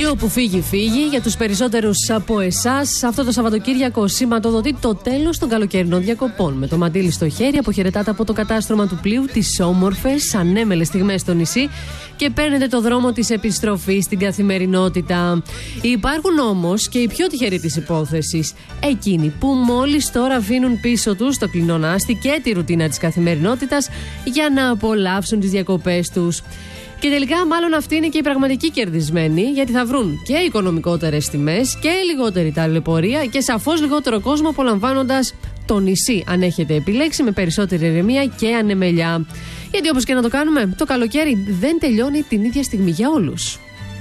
Και όπου φύγει, φύγει. Για τους περισσότερους από εσάς, αυτό το Σαββατοκύριακο σηματοδοτεί το τέλος των καλοκαιρινών διακοπών. Με το μαντίλι στο χέρι, αποχαιρετάτε από το κατάστρωμα του πλοίου τις όμορφες, ανέμελες στιγμές στο νησί και παίρνετε το δρόμο της επιστροφής στην καθημερινότητα. Υπάρχουν όμως και οι πιο τυχεροί της υπόθεσης. Εκείνοι που μόλις τώρα αφήνουν πίσω τους το κλεινό νάστη και τη ρουτίνα της καθημερινότητας για να απολαύσουν τις διακοπές τους. Και τελικά, μάλλον αυτοί είναι και οι πραγματικοί κερδισμένοι, γιατί θα βρουν και οικονομικότερες τιμές και λιγότερη ταλαιπωρία και σαφώς λιγότερο κόσμο, απολαμβάνοντας το νησί, αν έχετε επιλέξει, με περισσότερη ηρεμία και ανεμελιά. Γιατί όπως και να το κάνουμε, το καλοκαίρι δεν τελειώνει την ίδια στιγμή για όλους.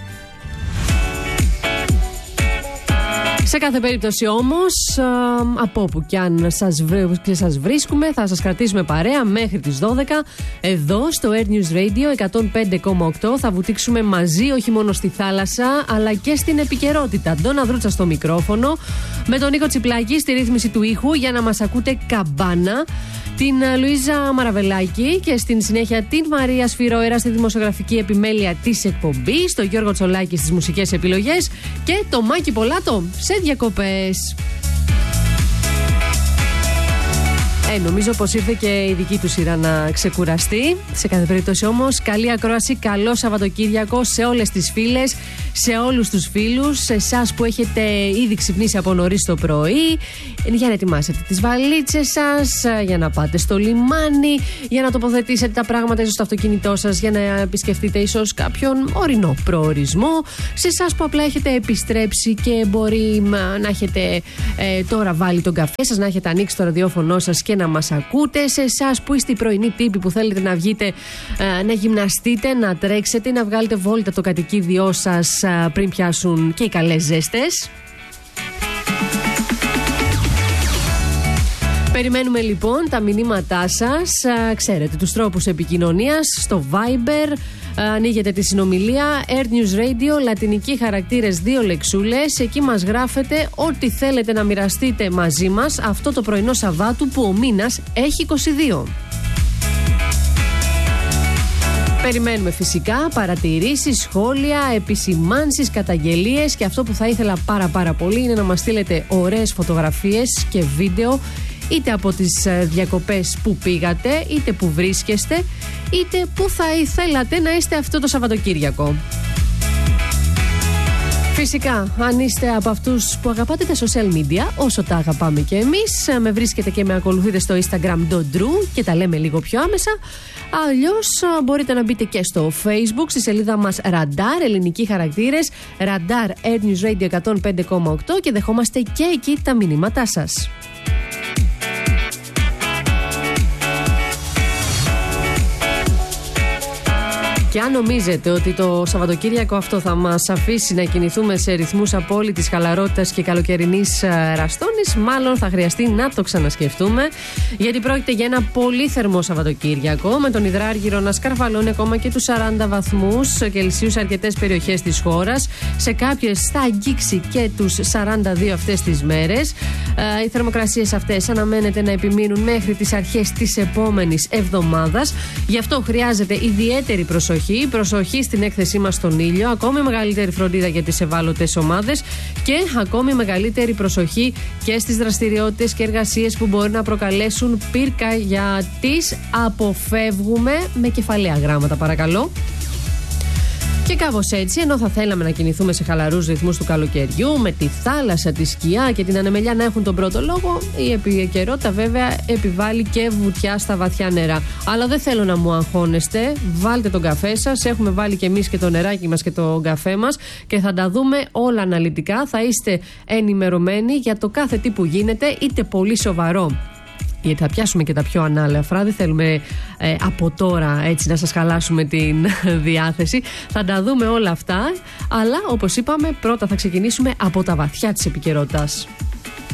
Σε κάθε περίπτωση όμως, από όπου κι αν σας βρίσκουμε, θα σας κρατήσουμε παρέα μέχρι τις 12. Εδώ στο Air News Radio 105,8 θα βουτήξουμε μαζί όχι μόνο στη θάλασσα, αλλά και στην επικαιρότητα. Ντόνα Δρούτσα στο μικρόφωνο, με τον Νίκο Τσιπλάκη στη ρύθμιση του ήχου για να μας ακούτε καμπάνα, την Λουίζα Μαραβελάκη και στην συνέχεια την Μαρία Σφυρόερα στη δημοσιογραφική επιμέλεια της εκπομπής, τον Γιώργο Τσολάκη στις μουσικές επιλογές και το Μάκη Πολάτο σε διακοπές. Νομίζω πως ήρθε και η δική του σειρά να ξεκουραστεί. Σε κάθε περίπτωση όμως, καλή ακρόαση, καλό Σαββατοκύριακο σε όλες τις φίλες, σε όλους τους φίλους, σε εσάς που έχετε ήδη ξυπνήσει από νωρίς το πρωί, για να ετοιμάσετε τις βαλίτσες σας, για να πάτε στο λιμάνι, για να τοποθετήσετε τα πράγματα ίσως στο αυτοκίνητό σας, για να επισκεφτείτε ίσως κάποιον ορεινό προορισμό, σε εσάς που απλά έχετε επιστρέψει και μπορεί να έχετε τώρα βάλει τον καφέ σας, να έχετε ανοίξει το ραδιόφωνο σας και να μας ακούτε, σε εσάς που είστε οι πρωινοί τύποι που θέλετε να βγείτε να γυμναστείτε, να τρέξετε, να βγάλετε βόλτα το κατοικίδιό σας πριν πιάσουν και οι καλές ζέστες. Περιμένουμε λοιπόν τα μηνύματά σας. Ξέρετε τους τρόπους επικοινωνίας. Στο Viber ανοίγετε τη συνομιλία Air News Radio, λατινικοί χαρακτήρες, 2 λεξούλες. Εκεί μας γράφετε ό,τι θέλετε να μοιραστείτε μαζί μας αυτό το πρωινό Σαββάτου που ο μήνας έχει 22. Περιμένουμε φυσικά παρατηρήσεις, σχόλια, επισημάνσεις, καταγγελίες και αυτό που θα ήθελα πάρα πολύ είναι να μας στείλετε ωραίες φωτογραφίες και βίντεο, είτε από τις διακοπές που πήγατε, είτε που βρίσκεστε, είτε που θα ήθελατε να είστε αυτό το Σαββατοκύριακο. Φυσικά, αν είστε από αυτούς που αγαπάτε τα social media, όσο τα αγαπάμε και εμείς, με βρίσκετε και με ακολουθείτε στο Instagram Dodru και τα λέμε λίγο πιο άμεσα. Αλλιώς μπορείτε να μπείτε και στο Facebook, στη σελίδα μας Radar, ελληνικοί χαρακτήρες, Radar Air News Radio 105,8 και δεχόμαστε και εκεί τα μηνύματά σας. Και αν νομίζετε ότι το Σαββατοκύριακο αυτό θα μας αφήσει να κινηθούμε σε ρυθμούς απόλυτης χαλαρότητας και καλοκαιρινής ραστόνης, μάλλον θα χρειαστεί να το ξανασκεφτούμε, γιατί πρόκειται για ένα πολύ θερμό Σαββατοκύριακο, με τον υδράργυρο να σκαρφαλώνει ακόμα και τους 40 βαθμούς Κελσίου σε αρκετές περιοχές της χώρας. Σε κάποιες θα αγγίξει και τους 42 αυτές τις μέρες. Οι θερμοκρασίες αυτές αναμένεται να επιμείνουν μέχρι τις αρχές της επόμενης εβδομάδας. Γι' αυτό χρειάζεται ιδιαίτερη προσοχή στην έκθεσή μας στον ήλιο, ακόμη μεγαλύτερη φροντίδα για τις ευάλωτες ομάδες και ακόμη μεγαλύτερη προσοχή και στις δραστηριότητες και εργασίες που μπορεί να προκαλέσουν πύρκα, για τις αποφεύγουμε με κεφαλαία γράμματα, παρακαλώ. Και κάπως έτσι, ενώ θα θέλαμε να κινηθούμε σε χαλαρούς ρυθμούς του καλοκαιριού, με τη θάλασσα, τη σκιά και την ανεμελιά να έχουν τον πρώτο λόγο, η επικαιρότητα βέβαια επιβάλλει και βουτιά στα βαθιά νερά. Αλλά δεν θέλω να μου αγχώνεστε. Βάλτε τον καφέ σας. Έχουμε βάλει και εμείς και το νεράκι μας και τον καφέ μας και θα τα δούμε όλα αναλυτικά. Θα είστε ενημερωμένοι για το κάθε τι που γίνεται, είτε πολύ σοβαρό, γιατί θα πιάσουμε και τα πιο ανάλαφρα. Δεν θέλουμε από τώρα έτσι να σας χαλάσουμε την διάθεση. Θα τα δούμε όλα αυτά. Αλλά όπως είπαμε, πρώτα θα ξεκινήσουμε από τα βαθιά της επικαιρότητας.